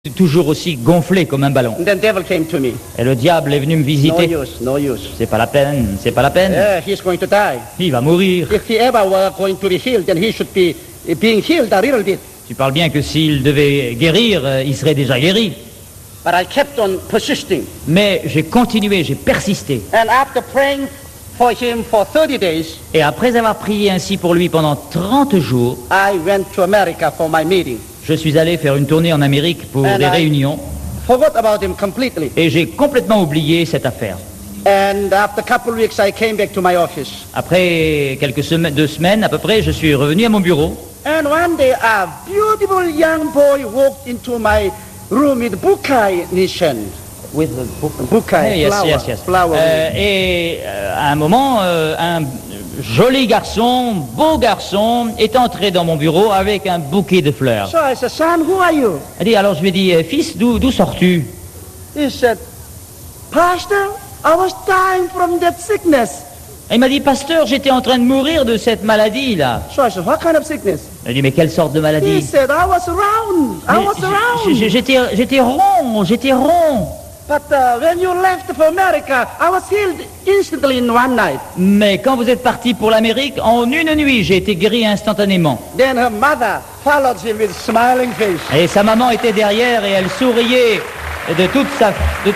Toujours aussi gonflé comme un ballon. And then devil came to me. Et le diable est venu me No visiter. use, no use. C'est pas la peine, c'est pas la peine. He's going to die. Il va mourir. If he ever were going to be healed, then he should be being healed a little bit. Tu parles bien que s'il devait guérir, il serait déjà guéri. But I kept on persisting. Mais j'ai continué, j'ai persisté. And after praying for him for 30 days, Et après avoir prié ainsi pour lui pendant 30 jours, I went to America for my meeting. je suis allé faire une tournée en Amérique pour And des I- réunions. Forgot about him completely. Et j'ai complètement oublié cette affaire. And after a couple of weeks, I came back to my office. Après quelques semaines, 2 semaines à peu près, je suis revenu à mon bureau. And one day, a beautiful young boy walked into my room with bukai in his hand. With a bukai, Yes, flower. yes, yes. Flower. À un moment, un joli garçon, beau garçon, est entré dans mon bureau avec un bouquet de fleurs. So I said, son, who are you? Alors je lui ai dit, fils, d'où sors-tu? He said, Pastor, I was dying from that sickness. Et il m'a dit, pasteur, j'étais en train de mourir de cette maladie-là. So I said, what kind of sickness? Il a dit, mais quelle sorte de He maladie? said, I was round. I Mais was round. J'étais rond. But when you left for America, I was healed instantly in one night. Mais quand vous êtes parti pour l'Amérique, en une nuit, j'ai été guéri instantanément. Then her mother followed him with smiling face. Et sa maman était derrière et elle souriait de toute sa...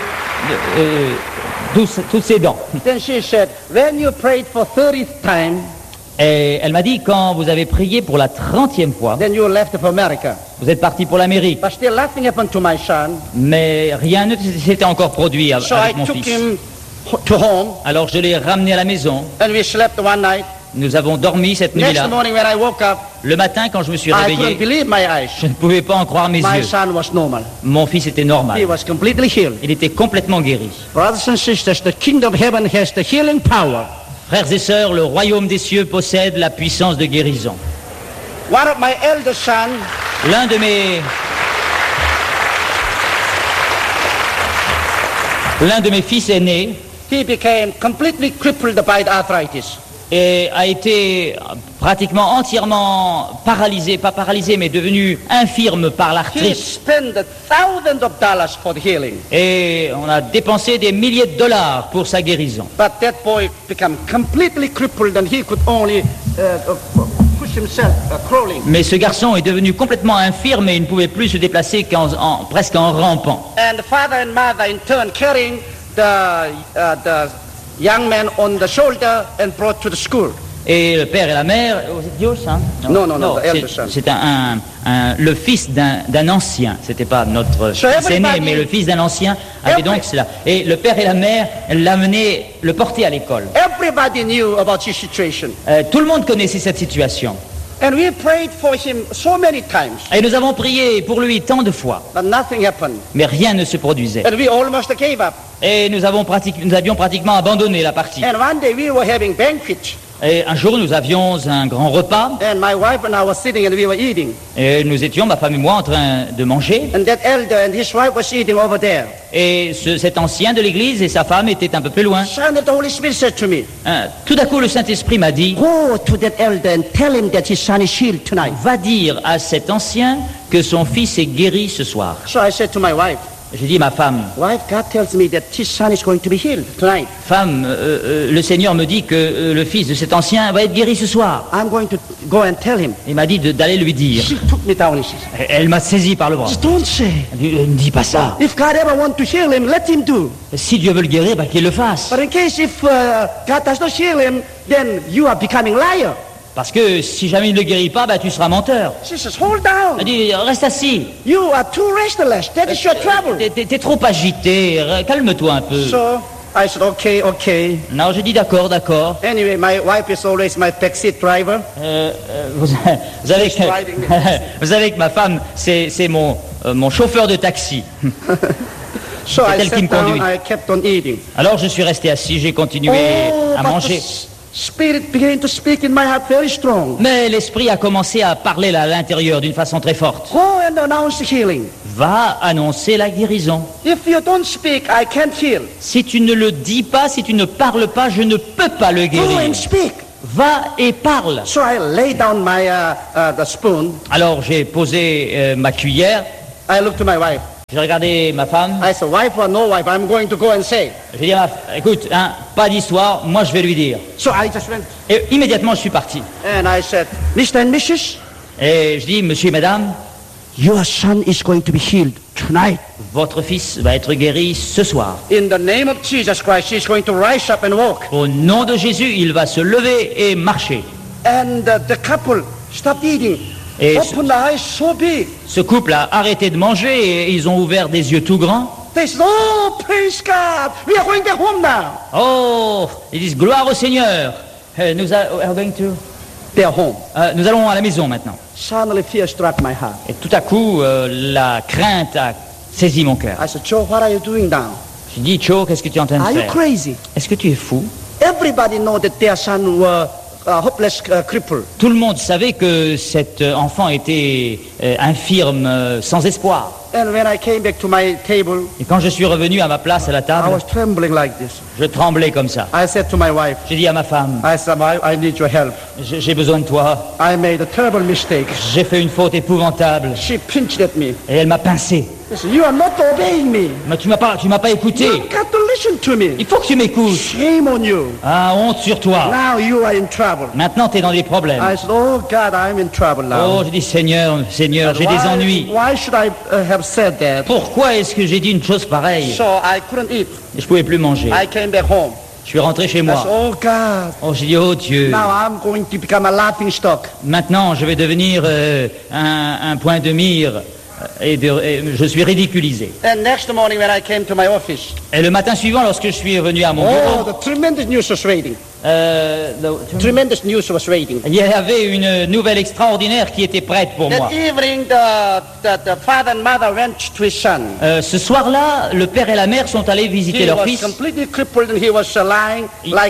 toutes ses dents. Then she said, when you prayed for 30th time, Et elle m'a dit, quand vous avez prié pour la 30e fois, then you left for America. vous êtes parti pour l'Amérique. But still nothing happened to my son. Mais rien ne s'était encore produit So I avec mon took fils. him to home Alors je l'ai ramené à la maison. and we slept one night. Nous avons dormi cette Next nuit-là. morning when I woke up, Le matin, quand je me suis I couldn't réveillé, believe my eyes. je ne pouvais pas en croire mes My yeux. son was normal. Mon fils était He normal. was completely healed. Il était complètement guéri. Brothers and sisters, the kingdom of heaven has the healing power. Frères et sœurs, le royaume des cieux possède la puissance de guérison. One of my elder sons, L'un de mes fils aînés he became completely crippled by the arthritis. et a été pratiquement entièrement paralysé, pas paralysé, mais devenu infirme par He l'arthrite. spent thousands of dollars for the healing. Et on a dépensé des milliers de dollars pour sa guérison. But that boy became completely crippled and he could only push himself crawling. Mais ce garçon est devenu complètement infirme et il ne pouvait plus se déplacer presque en rampant. And the father and mother in turn carrying the young man on the shoulder and brought to the school. Et le père et la mère, c'est Dios, hein? Non, the elder son. C'est le fils d'un ancien. C'était pas notre So fils aîné, everybody- mais le fils d'un ancien avait donc cela. Et le père et la mère l'amenaient, le portaient à l'école. Everybody knew about his situation. Tout le monde connaissait cette situation. And we prayed for him so many times, Et nous avons prié pour lui tant de fois, but nothing happened. mais rien ne se produisait. And we almost gave up. Et nous avions pratiquement abandonné la partie. And one day we were having banquet, Et un jour, nous avions un grand repas. and my wife and I were sitting and we were eating. Et nous étions, ma femme et moi, en train de manger. And that elder and his wife was eating over there. Et cet ancien de l'église et sa femme étaient un peu plus loin. Son of the Holy Spirit said to me, Tout à coup, le Saint-Esprit m'a dit, go to that elder and tell him that his son is healed tonight. va dire à cet ancien que son fils est guéri ce soir. So I said to my wife, J'ai dit, ma femme, God tells me that his son is going to be healed tonight. femme, le Seigneur me dit que le fils de cet ancien va être guéri ce soir. I'm going to go and tell him. Il m'a dit d'aller lui dire. She took me down and she said, Elle m'a saisi par le bras. don't say. Elle dit, ne dis pas ça. If God ever wants to heal him, let him do. Si Dieu veut le guérir, qu'il le fasse. But in case if God does not heal him, then you are becoming liar. Parce que si jamais il ne le guérit pas, tu seras menteur. She says, hold down. Elle dit, reste assis. You are too restless. That is your trouble. T'es trop agité, calme-toi un peu. So I said, okay. Non, j'ai dit d'accord. Anyway, my wife is always my taxi driver. Vous savez que ma femme, c'est mon chauffeur de taxi. So C'est I elle qui me sat down, conduit. I kept on eating. Alors je suis resté assis, j'ai continué à but manger. the Spirit began to speak in my heart very strong. Mais l'esprit a commencé à parler à l'intérieur d'une façon très forte. Go and announce healing. Va annoncer la guérison. If you don't speak, I can't heal. Si tu ne le dis pas, si tu ne parles pas, je ne peux pas le Go guérir. and speak. Va et parle. So I lay down my the spoon. Alors j'ai posé ma cuillère. I looked to my wife. J'ai regardé ma femme. I said, wife or no wife, I'm going to go and say. J'ai dit à ma femme, écoute, hein, pas d'histoire, moi je vais lui dire. So I just went. Et immédiatement je suis parti. And I said, Mr. and Mrs., Et je dis, monsieur et madame, your son is going to be healed tonight. votre fils va être guéri ce soir. In the name of Jesus Christ, he's going to rise up and walk. Au nom de Jésus, il va se lever et marcher. And the couple stopped eating. Et Open the eyes so big. ce couple a arrêté de manger et ils ont ouvert des yeux tout grands. They said, oh, praise God. We are going back home now. Oh, ils disent gloire au Seigneur. Nous allons à la maison maintenant. Suddenly fear struck my heart. Et tout à coup, la crainte a saisi mon cœur. I said, Joe, what are you doing now? J'ai dit, Joe, qu'est-ce que tu es en train de Are you faire? crazy? Est-ce que tu es fou? Everybody know that their son were hopeless cripple. Tout le monde savait que cet enfant était infirme, sans espoir. And when I came back to my table, Et quand je suis revenu à ma place à la I table, was trembling like this. je tremblais comme ça. I said to my wife, J'ai dit à ma femme, I said, I need your help. j'ai besoin de toi. I made a terrible mistake. J'ai fait une faute épouvantable. She pinched at me. Et elle m'a pincé. She said, you are not obeying me. Mais tu m'as pas écouté. You've got to listen to me. Il faut que tu m'écoutes. Shame on you. Ah, honte sur toi. Now you are in trouble. Maintenant, tu es dans des problèmes. I said, oh God, I'm in trouble now. Oh, j'ai dit, Seigneur, j'ai des ennuis. Why should I have said that? Pourquoi est-ce que j'ai dit une chose pareille? So I couldn't eat. Et je pouvais plus manger. I came back home. Je suis rentré chez I moi. said, oh God, Oh, j'ai dit, oh Dieu. now I'm going to become a laughing stock. Maintenant, je vais devenir un point de mire et je suis ridiculisé. And next morning when I came to my office, Et le matin suivant, lorsque je suis revenu à mon oh, bureau, the tremendous news was waiting. Tremendous news was waiting. il y avait une nouvelle extraordinaire qui était prête pour moi. That evening, the father and mother went to his son. Ce soir-là, le père et la mère sont allés visiter He leur was fils. completely crippled and he was lying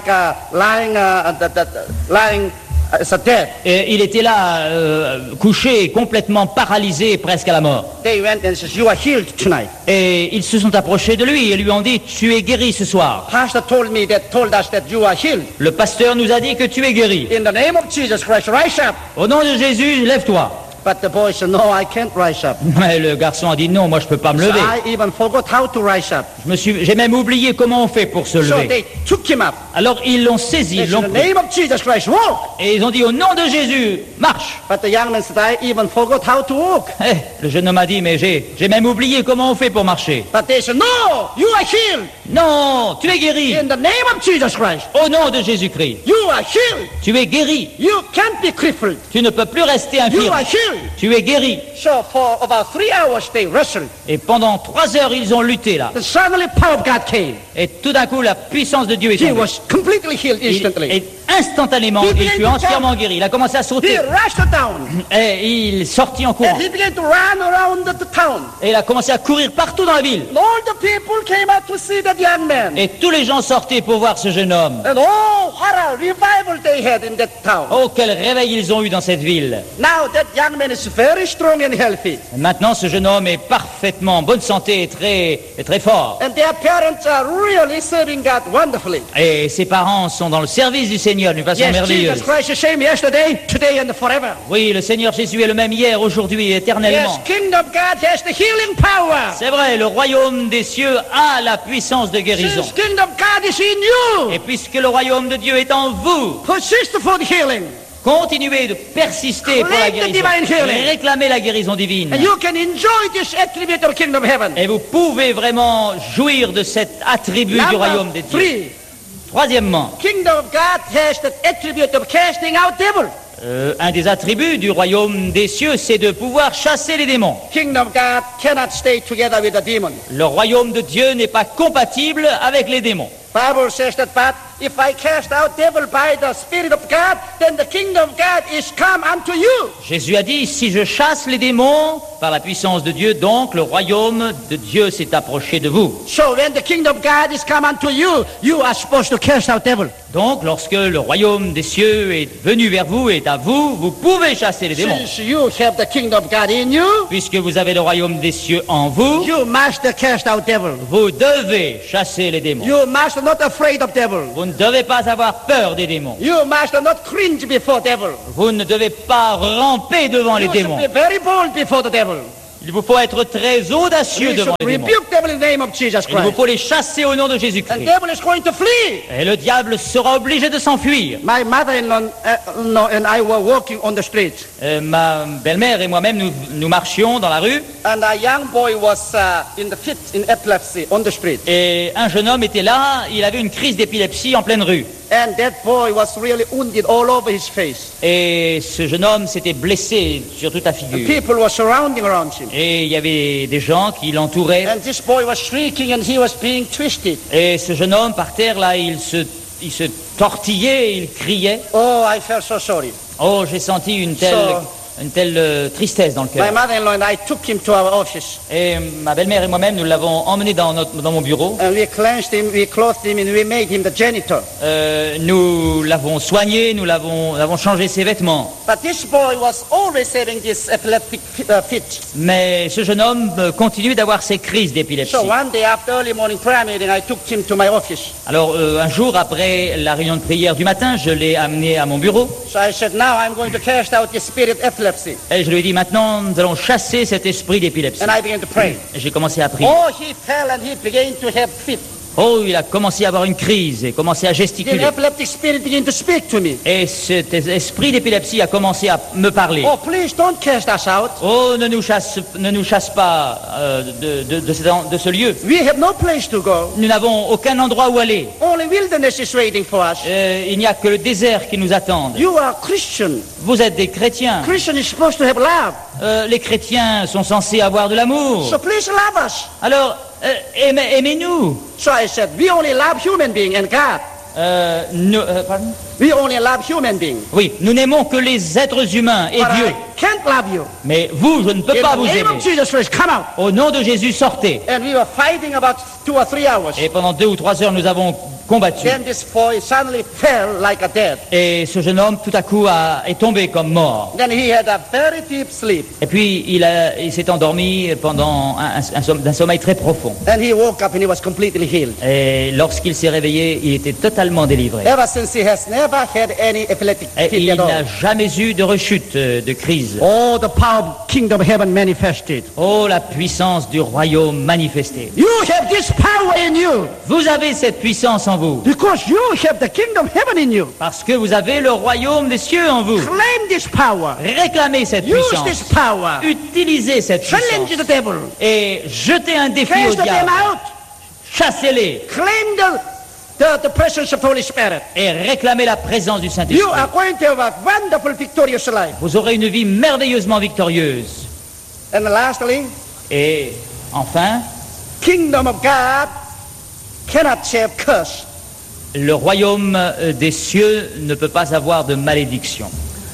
as a dead. Et il était là, couché, complètement paralysé, presque à la mort. They went and said, you are healed tonight. Et ils se sont approchés de lui et lui ont dit, tu es guéri ce soir. Pastor told us that you are healed. Le pasteur nous a dit que tu es guéri. In the name of Jesus Christ, rise up. Au nom de Jésus, lève-toi. But the boy said, no, I can't rise up. Mais le garçon a dit, non, moi je peux pas me So lever. I even forgot how to rise up. J'ai même oublié comment on fait pour se So lever. they took him up. Alors ils l'ont saisi, They ils said, l'ont in the pris. name of Jesus Christ, walk. Et ils ont dit, au nom de Jésus, marche. But the young man said, I even forgot how to walk. Le jeune homme a dit, mais j'ai même oublié comment on fait pour marcher. But they said, no, you are healed. Non, tu es guéri. In the name of Jesus Christ, Au nom de Jésus-Christ, you are healed. tu es guéri. You can't be crippled. Tu ne peux plus rester You infirme. are healed. Tu es guéri. So for about 3 hours they wrestled. Et pendant 3 heures, ils ont lutté là. Then suddenly power of God came. Et tout d'un coup, la puissance de Dieu est He tombée. was completely healed instantly. Et instantanément, He il began fut to entièrement jump. guéri. Il a commencé à He sauter. rushed down. Et il sortit en courant. And he began to run around the town. Et il a commencé à courir partout dans la ville. All the people came out to see that young man. Et tous les gens sortaient pour voir ce jeune homme. And oh, what a revival they had in that town. Oh, quel réveil ils ont eu dans cette ville. Now that young man is very strong and healthy. Et maintenant, ce jeune homme est parfaitement en bonne santé et très fort. And their parents are really serving God wonderfully. Et ses parents sont dans le service du Seigneur d'une façon Yes, merveilleuse. Jesus Christ is same yesterday, today and forever. Oui, le Seigneur Jésus est le même hier, aujourd'hui et éternellement. Yes, kingdom of God has the healing power. C'est vrai, le royaume des cieux a la puissance de guérison. Since kingdom of God is in Et you, puisque le royaume de Dieu est en vous, persist for the healing. continuez de persister pour la Claim the guérison. divine healing. Réclamez la guérison divine. And you can enjoy this attribute of kingdom of heaven. Et vous pouvez vraiment jouir de cet attribut du royaume des Number dieux. 3, Troisièmement, kingdom of God has the attribute of casting out devil. un des attributs du royaume des cieux, c'est de pouvoir chasser les démons. Kingdom of God cannot stay together with the demon. Le royaume de Dieu n'est pas compatible avec les démons. Bible says that, but if I cast out devil by the Spirit of God, then the kingdom of God is come unto you. Jésus a dit, si je chasse les démons par la puissance de Dieu, donc le royaume de Dieu s'est approché de vous. So when the kingdom of God is come unto you, you are supposed to cast out devil. Donc, lorsque le royaume des cieux est venu vers vous, est à vous, vous pouvez chasser les démons. Since you have the kingdom of God in you, Puisque vous avez le royaume des cieux en vous, you must cast out devil. vous devez chasser les démons. You must not afraid of devil. Vous ne devez pas avoir peur des démons. You must not cringe before devil. Vous ne devez pas ramper devant les You should démons. be very bold before the devil. Il vous faut être très audacieux We devant should les démons. rebuke devil in the name of Jesus Il vous Christ. faut les chasser au nom de And Jésus-Christ. devil is going to flee. Et le diable sera obligé de s'enfuir. My mother-in-law and I were walking on the street. Ma belle-mère et moi-même, nous marchions dans la rue. And a young boy was in the fit, in epilepsy, on the street. Et un jeune homme était là, il avait une crise d'épilepsie en pleine rue. And that boy was really wounded all over his face. Et ce jeune homme s'était blessé sur toute la And figure. people were surrounding around him. Et il y avait des gens qui l'entouraient. And this boy was shrieking and he was being twisted. Et ce jeune homme, par terre, là, il se tortillait, il criait. Oh, I felt so sorry. Oh, j'ai senti une telle tristesse dans le My cœur. mother-in-law and I took him to our office. Et ma belle-mère et moi-même, nous l'avons emmené dans mon bureau. And we cleansed him, we clothed him, and we made him the janitor. Nous l'avons soigné, nous avons changé ses vêtements. But this boy was always having this epileptic fit. Mais ce jeune homme continuait d'avoir ces crises d'épilepsie. So one day after early morning prayer meeting, I took him to my office. Alors un jour après la réunion de prière du matin, je l'ai amené à mon bureau. So I said, now I'm going to cast out the spirit of epilepsy. Et je lui ai dit, maintenant nous allons chasser cet esprit d'épilepsie. And I began to pray. Et j'ai commencé à prier. Oh, he fell and he began to have fit. Oh, il a commencé à avoir une crise et commencé à The gesticuler. epileptic spirit began to speak to me. Et cet esprit d'épilepsie a commencé à me parler. Oh, please don't cast us out. Oh, ne nous chasse pas de ce lieu. We have no place to go. Nous n'avons aucun endroit où aller. Only wilderness is waiting for us. Il n'y a que le désert qui nous attend. You are Christian. Vous êtes des chrétiens. Christian is supposed to have love. Les chrétiens sont censés avoir de l'amour. So please love us. Alors, aimez-nous. So I said, we only love human beings and God. Pardon? We only love human beings. Oui, nous n'aimons que les êtres humains et But Dieu. I can't love you. Mais vous, je ne peux In pas the vous name aimer. of Jesus Christ, come out. Au nom de Jésus, sortez. And we were fighting about 2 or 3 hours. Et pendant 2 ou 3 heures, nous avons combattu. Then this boy suddenly fell like a dead. Et ce jeune homme, tout à coup, est tombé comme mort. Then he had a very deep sleep. Et puis, il s'est endormi pendant d'un sommeil très profond. And he woke up and he was completely healed. Et lorsqu'il s'est réveillé, il était totalement délivré. Ever since he has never had any epileptic Et fit il at all. n'a jamais eu de rechute, de crise. Oh, the power of kingdom of heaven manifested. Oh, la puissance du royaume manifestée. You have this power in you Vous avez cette puissance en vous. because you have the kingdom of heaven in you. Parce que vous avez le royaume des cieux en vous. Claim this power. Réclamez cette Use puissance. this power. Utilisez cette Challenge puissance. the devil. Et jetez un défi au Cast them diable. out. Chassez-les. Claim the presence of Holy Spirit. Et réclamez la présence du You Saint-Esprit. are going to have a wonderful, victorious life. Vous aurez une vie merveilleusement victorieuse. And lastly, Et enfin, kingdom of God cannot have curse. le royaume des cieux ne peut pas avoir de malédiction.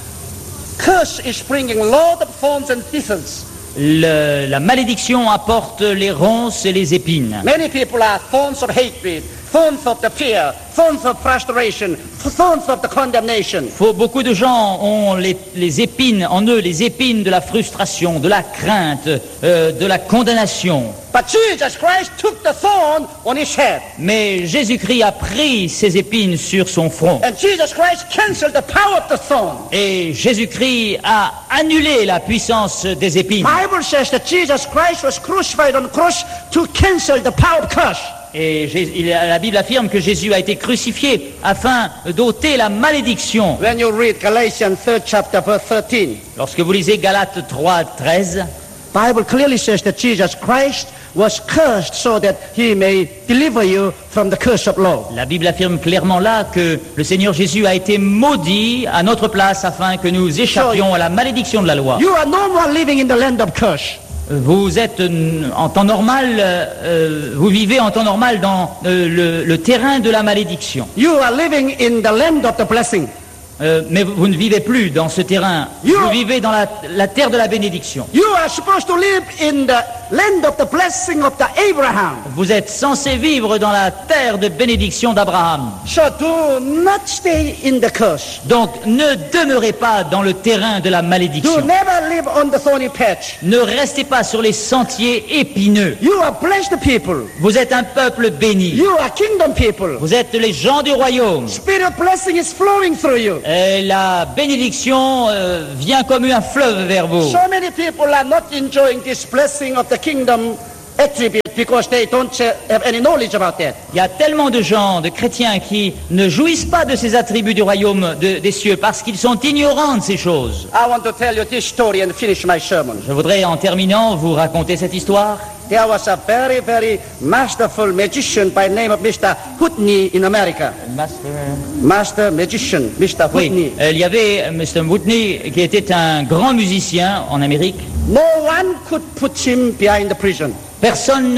Curse is bringing lot of thorns and thistles. La malédiction apporte les ronces et les épines. Many people are thorns of hatred, thorns of the fear, thorns of frustration, thorns of the condemnation. Beaucoup de gens ont les épines en eux, les épines de la frustration, de la crainte, de la condamnation. But Jesus Christ took the thorn on his head. Mais Jésus-Christ a pris ces épines sur son front. And Jesus Christ canceled the power of the thorn. Et Jésus-Christ a annulé la puissance des épines. Bible says that Jesus Christ was crucified on the cross to cancel the power of curse. Et la Bible affirme que Jésus a été crucifié afin d'ôter la malédiction. When you read Galatians 3rd chapter verse 13, Lorsque vous lisez Galates 3, 13, Bible clearly says that Jesus Christ was cursed so that he may deliver you from the curse of law. la Bible affirme clairement là que le Seigneur Jésus a été maudit à notre place afin que nous échappions à la malédiction de la loi. You are no more living in the land of curse. Vous êtes en temps normal, vous vivez en temps normal dans le terrain de la malédiction. You are living in the land of the blessing. Mais vous ne vivez plus dans ce terrain. Vous vivez dans la terre de la bénédiction. You are supposed to live in the land of the blessing of the Abraham. Vous êtes censés vivre dans la terre de bénédiction d'Abraham. So do not stay in the curse. Donc ne demeurez pas dans le terrain de la Do malédiction. never live on the thorny patch. Ne restez pas sur les sentiers épineux. You are blessed people. Vous êtes un peuple béni. You are kingdom people. Vous êtes les gens du royaume. Spirit of blessing is flowing through you. Et la bénédiction vient comme un fleuve vers vous. So many people are not enjoying this blessing of the kingdom attribute because they don't have any knowledge about that. Il y a tellement de gens, de chrétiens qui ne jouissent pas de ces attributs du royaume des cieux parce qu'ils sont ignorants de ces choses. I want to tell you this story and finish my sermon. Je voudrais en terminant vous raconter cette histoire. There was a very, very masterful magician by the name of Mr. Whitney in America. Master magician, Mr. Whitney. Oui, il y avait Mr. Whitney qui était un grand musicien en Amérique. No one could put him behind the prison. Personne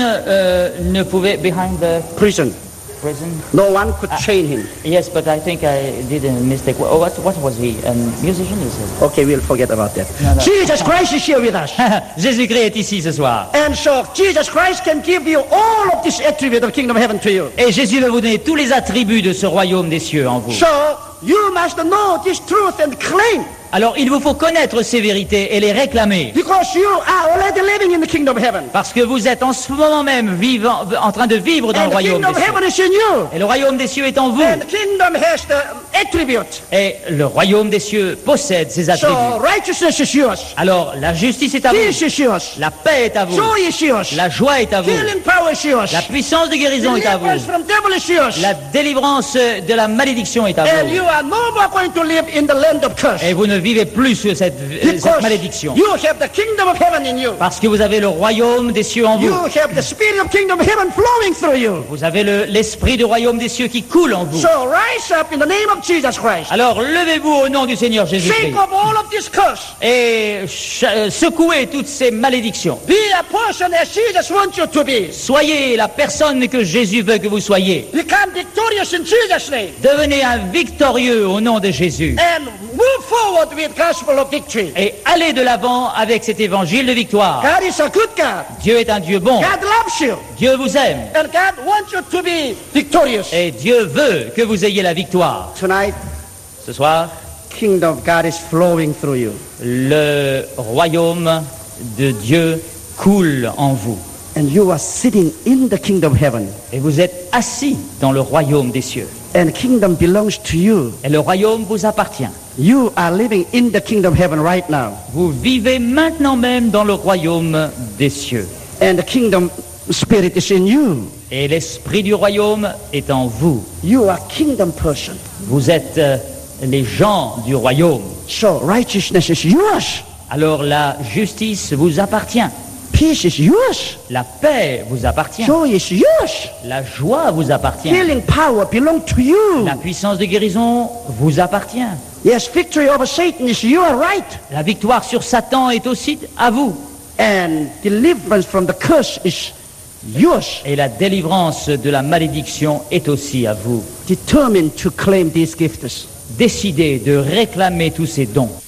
ne pouvait behind the Prison. prison. No one could chain him. Yes, but I think I did a mistake. What was he? A musician, you said? Okay, we'll forget about that. No. Jesus Christ is here with us. Jésus-Christ est ici ce soir. And so Jesus Christ can give you all of this attribute of kingdom of heaven to you. Et Jésus va vous donner tous les attributs de ce royaume des cieux en vous. So you must know this truth and claim. Alors il vous faut connaître ces vérités et les réclamer. Because you are already living in the kingdom of heaven. Parce que vous êtes en ce moment même en train de vivre dans And le the royaume kingdom des of cieux. heaven is in you. Et le royaume des cieux est en vous. And the kingdom has the attribute. Et le royaume des cieux possède ces So attributs. righteousness is yours. Alors la justice est à Peace vous. is yours. La paix est à vous. Joy is yours. La joie est à vous. Healing power is yours. La puissance de guérison est à Deliverance vous. from devil is yours. La délivrance de la malédiction est à And vous. you are no more going to live in the land of curse. Et vous ne vivez plus sur cette malédiction. You have the kingdom of heaven in you. Parce que vous avez le royaume des cieux en You vous. have the spirit of kingdom of heaven flowing through you. Vous avez l'esprit du royaume des cieux qui coule en vous. So rise up in the name of Jesus Christ. Alors levez-vous au nom du Seigneur Shake Jésus-Christ off all of this curse. et secouez toutes ces malédictions. Be a person as Jesus wants you to be. Soyez la personne que Jésus veut que vous soyez. Become victorious in Jesus' name. Devenez un victorieux au nom de Jésus. And move forward with gospel of victory. Et allez de l'avant avec cet évangile de victoire. God is a good God. Dieu est un Dieu bon. God loves you. Dieu vous aime. And God wants you to be victorious. Et Dieu veut que vous ayez la victoire. Tonight, Ce soir, kingdom of God is flowing through you. le royaume de Dieu coule en vous. And you are sitting in the kingdom of heaven. Et vous êtes assis dans le royaume des cieux. And kingdom belongs to you. Et le royaume vous appartient. You are living in the kingdom of heaven right now. Vous vivez maintenant même dans le royaume des cieux. And the kingdom spirit is in you. Et l'esprit du royaume est en vous. You are kingdom person. Vous êtes les gens du royaume. So righteousness is yours. Alors la justice vous appartient. Peace is yours. La paix vous appartient. Joy is yours. La joie vous appartient. Healing power belongs to you. La puissance de guérison vous appartient. Yes, victory over Satan is your right. La victoire sur Satan est aussi à vous. And deliverance from the curse is yours. Et la délivrance de la malédiction est aussi à vous. Determined to claim these gifts. Décidez de réclamer tous ces dons.